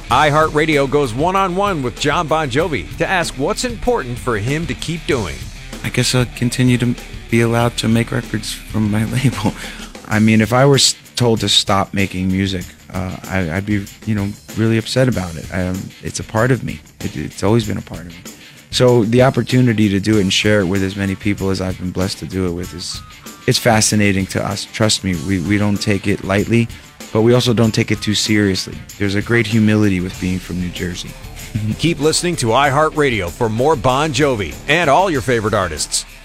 iHeartRadio goes one-on-one with Jon Bon Jovi to ask what's important for him to keep doing. I guess I'll continue to be allowed to make records from my label. I mean, if I were told to stop making music, I'd be, really upset about it. It's a part of me. It's always been a part of me. So the opportunity to do it and share it with as many people as I've been blessed to do it with it's fascinating to us. Trust me, we don't take it lightly, but we also don't take it too seriously. There's a great humility with being from New Jersey. Keep listening to iHeartRadio for more Bon Jovi and all your favorite artists.